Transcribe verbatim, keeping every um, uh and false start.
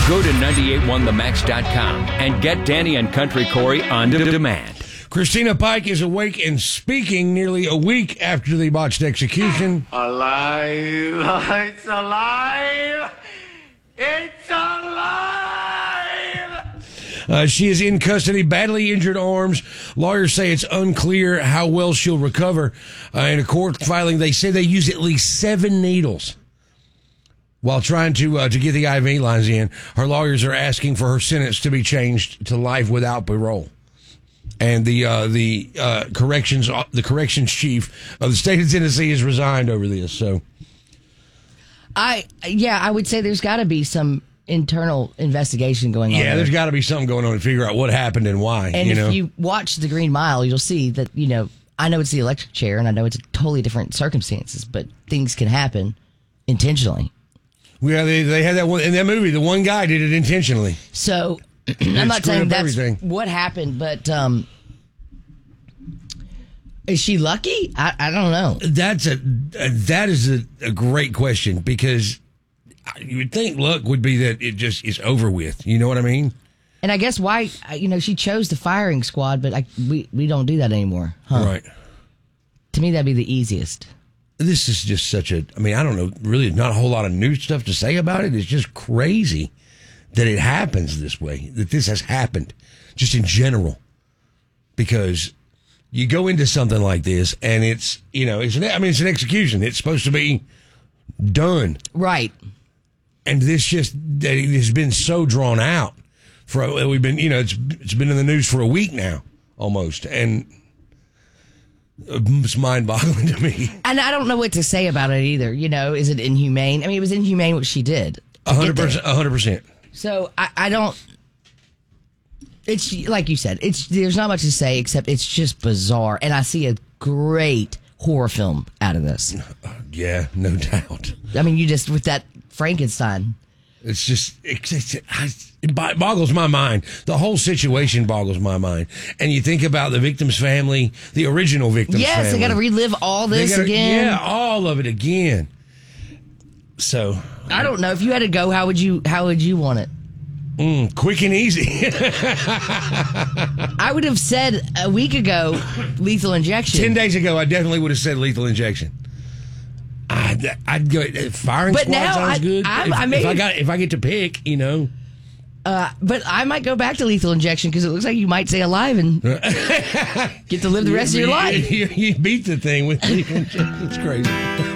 Go to nine eight one the max dot com and get Danny and Country Corey on de- demand. Christina Pike is awake and speaking nearly a week after the botched execution. Alive! It's alive! It's alive! Uh, she is in custody, badly injured arms. Lawyers say it's unclear how well she'll recover. Uh, in a court filing, they say they used at least seven needles while trying to uh, to get the I V lines in. Her lawyers are asking for her sentence to be changed to life without parole. And the uh, the uh, corrections the corrections chief of the state of Tennessee has resigned over this. So, I yeah, I would say there's got to be some internal investigation going on. Yeah, there. there's got to be something going on to figure out what happened and why. And you if know? you watch The Green Mile, you'll see that, you know, I know it's the electric chair and I know it's totally different circumstances, but things can happen intentionally. Yeah, they, they had that one in that movie. The one guy did it intentionally. So I'm not screwed saying up that's everything. what happened, but um, is she lucky? I, I don't know. That's a that is a, a great question, because you would think luck would be that it just is over with. You know what I mean? And I guess why, you know, she chose the firing squad, but I, we, we don't do that anymore. Huh? Right. To me, that'd be the easiest. This is just such a, I mean, I don't know, really not a whole lot of new stuff to say about it. It's just crazy that it happens this way, that this has happened just in general. Because you go into something like this and it's, you know, it's an, I mean, it's an execution. It's supposed to be done. Right. And this just, it has been so drawn out. For we've been, you know, it's it's been in the news for a week now, almost. And it's mind-boggling to me. And I don't know what to say about it either. You know, is it inhumane? I mean, it was inhumane what she did. A hundred percent. A hundred percent. So I, I don't. It's like you said. It's there's not much to say except it's just bizarre, and I see a great horror film out of this. Yeah, no doubt. I mean, you just with that Frankenstein. It's just it's, it's, it boggles my mind. The whole situation boggles my mind. And you think about the victim's family, the original victim's yes, family. they got to relive all this gotta, again. Yeah, all of it again. So I don't know if you had to go. How would you? How would you want it? Mm, quick and easy. I would have said a week ago, lethal injection. Ten days ago, I definitely would have said lethal injection. I'd, I'd go firing But squad now sounds I- good. I'm- if, I may- if I got if I get to pick, you know. Uh, but I might go back to lethal injection because it looks like you might stay alive and get to live the rest you, of your life. You, you beat the thing with lethal injection. It's crazy.